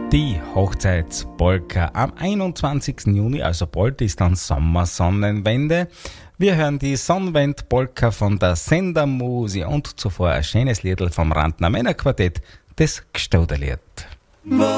Die Hochzeitspolka am 21. Juni, also bald ist dann Sommersonnenwende. Wir hören die Sonnenwend-Polka von der Sendermusi und zuvor ein schönes Liedl vom Rantner Männerquartett, das Gstauderlied.